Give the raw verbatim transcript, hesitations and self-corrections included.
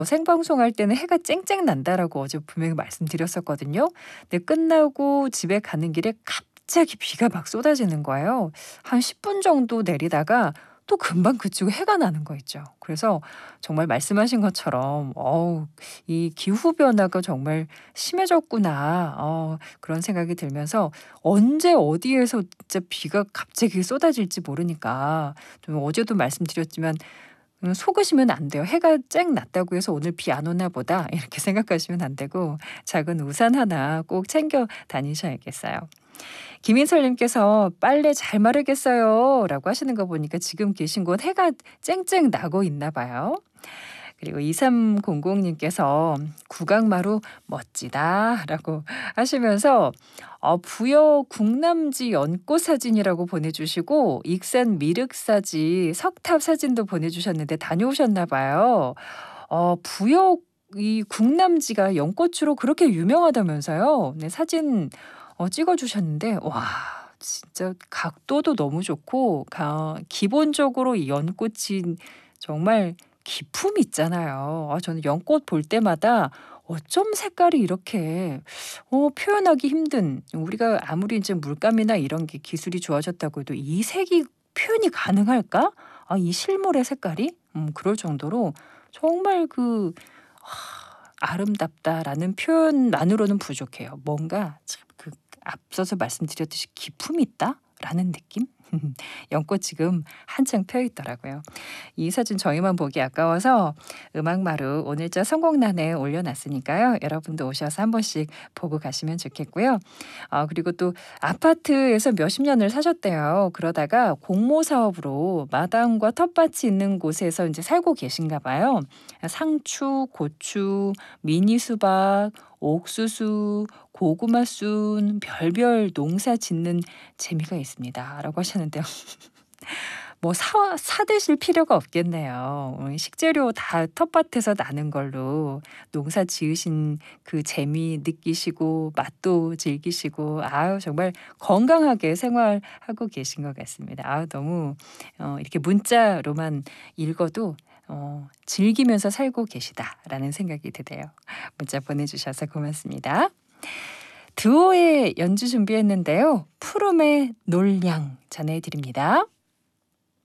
생방송할 때는 해가 쨍쨍 난다라고 어제 분명히 말씀드렸었거든요. 근데 끝나고 집에 가는 길에 갑자기 비가 막 쏟아지는 거예요. 한 십 분 정도 내리다가 또 금방 그치고 해가 나는 거 있죠. 그래서 정말 말씀하신 것처럼 어우 이 기후 변화가 정말 심해졌구나. 어 그런 생각이 들면서 언제 어디에서 진짜 비가 갑자기 쏟아질지 모르니까 좀 어제도 말씀드렸지만 음 속으시면 안 돼요. '해가 쨍 났다고 해서 오늘 비 안 오나 보다.' 이렇게 생각하시면 안 되고 작은 우산 하나 꼭 챙겨 다니셔야겠어요. 김인설 님께서 "빨래 잘 마르겠어요." 라고 하시는 거 보니까 지금 계신 곳 해가 쨍쨍 나고 있나 봐요. 그리고 이삼공공 님께서 "구강마루 멋지다." 라고 하시면서 어 부여 국남지 연꽃 사진이라고 보내주시고 익산 미륵사지 석탑 사진도 보내주셨는데 다녀오셨나 봐요. 어 부여 이 국남지가 연꽃으로 그렇게 유명하다면서요. 네 사진 어 찍어 주셨는데 와 진짜 각도도 너무 좋고 가 기본적으로 이 연꽃이 정말 기품이 있잖아요. 아 저는 연꽃 볼 때마다 어쩜 색깔이 이렇게 어 표현하기 힘든 우리가 아무리 이제 물감이나 이런 게 기술이 좋아졌다고 해도 '이 색이 표현이 가능할까? 아 이 실물의 색깔이?' 음 그럴 정도로 정말 그 아 '아름답다.'라는 표현만으로는 부족해요. 뭔가 참 그 앞서서 말씀드렸듯이 '기품이 있다.'라는 느낌? 연꽃 지금 한창 펴 있더라고요. 이 사진 저희만 보기 아까워서 음악마루 오늘자 선곡란에 올려 놨으니까요. 여러분도 오셔서 한 번씩 보고 가시면 좋겠고요. 어 그리고 또 아파트에서 몇십 년을 사셨대요. 그러다가 공모 사업으로 마당과 텃밭이 있는 곳에서 인제 살고 계신가 봐요. 상추, 고추, 미니 수박, 옥수수, 고구마 순 별별 농사 짓는 재미가 있습니다."라고 하셨는데요. 뭐 사 사 드실 필요가 없겠네요. 어 식재료 다 텃밭에서 나는 걸로 농사 지으신 그 재미 느끼시고 맛도 즐기시고 아유 정말 건강하게 생활하고 계신 것 같습니다. 아우 너무 어 이렇게 문자로만 읽어도 어 '즐기면서 살고 계시다.'라는 생각이 드네요. 문자 보내주셔서 고맙습니다. 드오의 연주 준비했는데요. 푸름의 놀량 전해 드립니다.